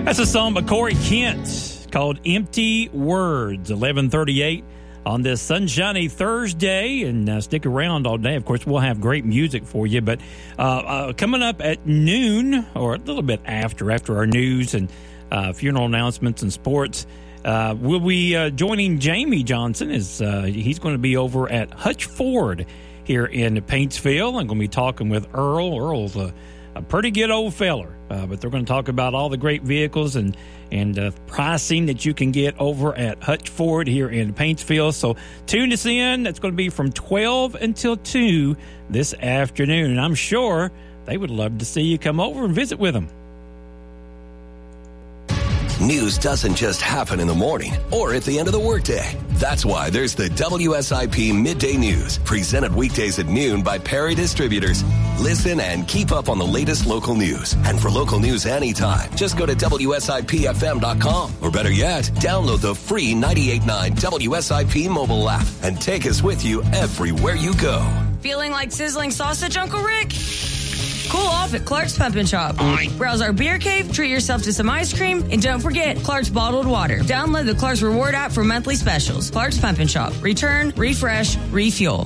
That's a song by Corey Kent called Empty Words, 11:38 on this sunshiny Thursday. And stick around all day. Of course, we'll have great music for you. But coming up at noon, or a little bit after our news and funeral announcements and sports, we'll be joining Jamie Johnson. He's going to be over at Hutch Ford here in Paintsville. I'm going to be talking with Earl. Earl's a pretty good old feller, but they're going to talk about all the great vehicles and pricing that you can get over at Hutch Ford here in Paintsville. So tune us in. That's going to be from 12 until 2 this afternoon. And I'm sure they would love to see you come over and visit with them. News doesn't just happen in the morning or at the end of the workday. That's why there's the WSIP Midday News, presented weekdays at noon by Perry Distributors. Listen and keep up on the latest local news. And for local news anytime, just go to WSIPFM.com. Or better yet, download the free 98.9 WSIP mobile app and take us with you everywhere you go. Feeling like sizzling sausage, Uncle Rick? Cool off at Clark's Pumpkin Shop. Browse our beer cave, treat yourself to some ice cream, and don't forget Clark's bottled water. Download the Clark's Reward app for monthly specials. Clark's Pumpkin Shop. Return, refresh, refuel.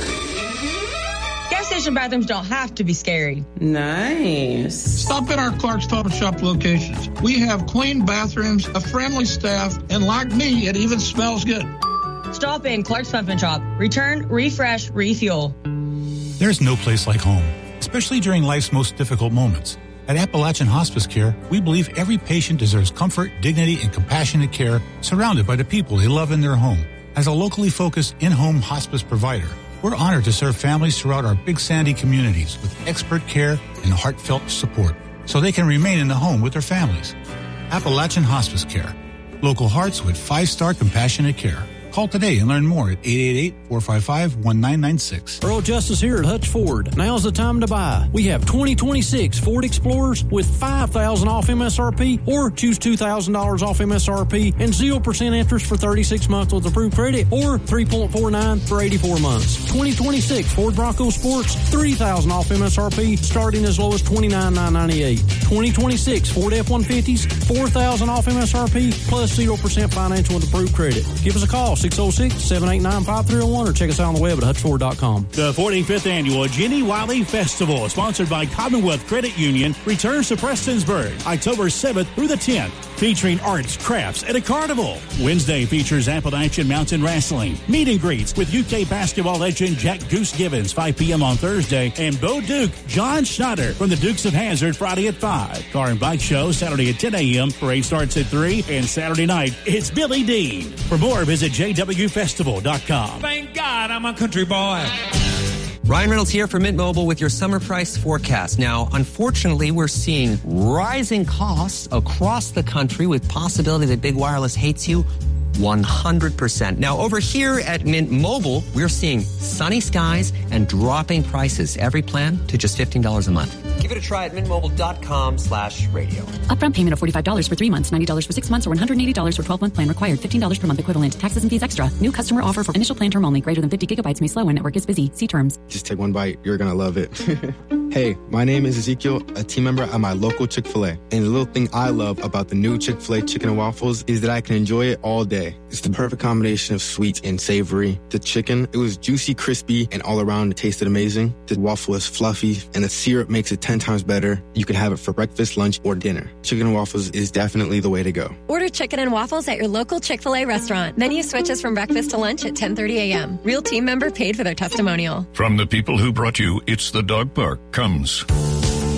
Gas station bathrooms don't have to be scary. Nice. Stop at our Clark's Pumpkin Shop locations. We have clean bathrooms, a friendly staff, and like me, it even smells good. Stop in Clark's Pumpkin Shop. Return, refresh, refuel. There's no place like home, especially during life's most difficult moments. At Appalachian Hospice Care, we believe every patient deserves comfort, dignity, and compassionate care surrounded by the people they love in their home. As a locally focused in-home hospice provider, we're honored to serve families throughout our Big Sandy communities with expert care and heartfelt support so they can remain in the home with their families. Appalachian Hospice Care. Local hearts with 5-star compassionate care. Call today and learn more at 888-455-1996. Earl Justice here at Hutch Ford. Now's the time to buy. We have 2026 Ford Explorers with $5,000 off MSRP, or choose $2,000 off MSRP and 0% interest for 36 months with approved credit, or 3.49 for 84 months. 2026 Ford Bronco Sports, $3,000 off MSRP, starting as low as $29,998. 2026 Ford F-150s, $4,000 off MSRP, plus 0% financial with approved credit. Give us a call, 606-789-5301, or check us out on the web at hutchford.com. The 45th Annual Jenny Wiley Festival, sponsored by Commonwealth Credit Union, returns to Prestonsburg, October 7th through the 10th, featuring arts, crafts, and a carnival. Wednesday features Appalachian Mountain Wrestling, meet and greets with UK basketball legend Jack Goose Gibbons, 5 p.m. on Thursday, and Bo Duke, John Schneider from the Dukes of Hazzard, Friday at 5. Car and bike show, Saturday at 10 a.m. Parade starts at 3, and Saturday night, it's Billy Dean. For more, visit jwfestival.com. Thank God I'm a country boy. Ryan Reynolds here for Mint Mobile with your summer price forecast. Now, unfortunately, we're seeing rising costs across the country with possibility that big wireless hates you 100%. Now, over here at Mint Mobile, we're seeing sunny skies and dropping prices. Every plan to just $15 a month. Give it a try at mintmobile.com/radio. Upfront payment of $45 for 3 months, $90 for 6 months, or $180 for 12-month plan required. $15 per month equivalent. Taxes and fees extra. New customer offer for initial plan term only. Greater than 50 gigabytes may slow when network is busy. See terms. Just take one bite. You're going to love it. Hey, my name is Ezekiel, a team member at my local Chick-fil-A. And the little thing I love about the new Chick-fil-A chicken and waffles is that I can enjoy it all day. It's the perfect combination of sweet and savory. The chicken, it was juicy, crispy, and all around it tasted amazing. The waffle is fluffy, and the syrup makes it 10 times better. You can have it for breakfast, lunch, or dinner. Chicken and waffles is definitely the way to go. Order chicken and waffles at your local Chick-fil-A restaurant. Menu switches from breakfast to lunch at 10:30 a.m. Real team member paid for their testimonial. From the people who brought you It's the Dog Park comes